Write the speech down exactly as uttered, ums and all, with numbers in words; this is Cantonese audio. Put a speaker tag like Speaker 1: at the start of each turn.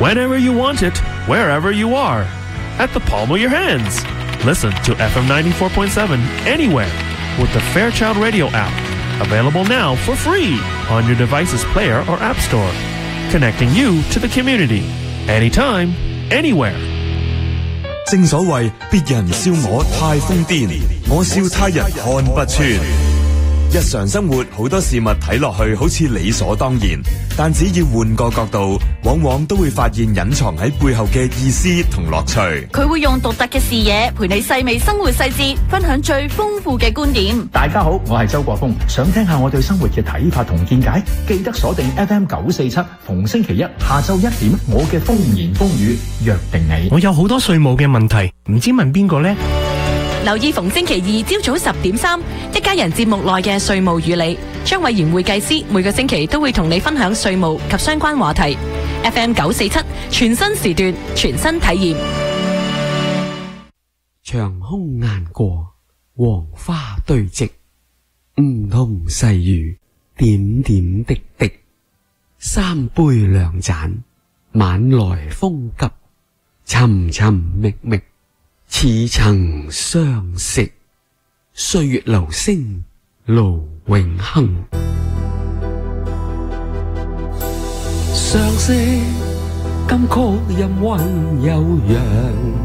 Speaker 1: Whenever you want it, wherever you are. At the palm of your hands. Listen to F M ninety-four point seven anywhere with the Fairchild Radio app. Available now for free on your device's player or app store. Connecting you to the community. Anytime, anywhere.
Speaker 2: 正所謂別人笑我太瘋癲，我笑他人看不穿。日常生活好多事物睇落去好似理所當然，但只要換個角度，往往都會發現隱藏喺背後嘅意思同樂趣。
Speaker 3: 佢會用獨特嘅視野陪你細味生活細節，分享最豐富嘅觀點。
Speaker 4: 大家好，我係周國峰，想聽下我對生活嘅睇法同見解，記得鎖定 F M 九四七，逢星期一下晝一點，我嘅風言風語約定你。
Speaker 5: 我有好多稅務嘅問題，唔知問邊個呢？
Speaker 3: 留意逢星期二朝早十點三，一家人節目內嘅稅務與你，張偉賢會計師每個星期都會同你分享稅務及相關話題。F M 九四七全新時段，全新體驗。
Speaker 6: 長空雁過，黃花堆積，梧桐細雨，點點滴滴。三杯兩盞，晚來風急，尋尋覓覓。似曾相識，歲月留聲，路永恆。相識金曲音韻悠揚。